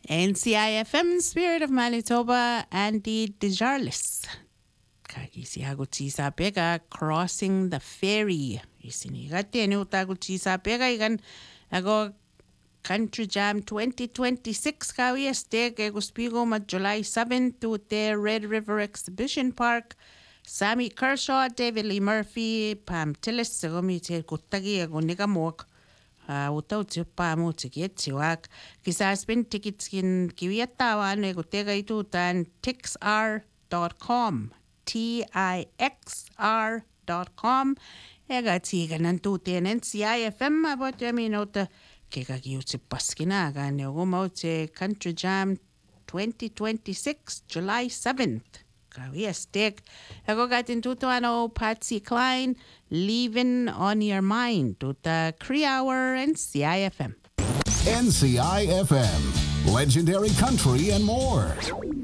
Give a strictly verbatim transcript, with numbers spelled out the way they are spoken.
N C I F M, Spirit of Manitoba, Andy Desjarlis. Kagisiaguti pega crossing the ferry. Isinigate ni utaguti pega igan ago Country Jam twenty twenty-six kawi este ke guspigo ma July seventh to the Red River Exhibition Park. Sammy Kershaw, David Lee Murphy, Pam Tillis, Segomi te kutagi ago nigamok. Uh, utau tipa mo tiket tiwak. Kisas bin tickets kin kiwiatawan e gutega itu tan tixr dot com. T I X R dot com. Ega tiga nantu ten N C I F M abot yami nota kega giuti paskina gan yogumo te Country Jam twenty twenty-six July seventh. Kawi estek. Ego gatin tuto ano Patsy Cline, Leaving on Your Mind, tuta Cree Hour and C I F M. N C I F M, legendary country and more.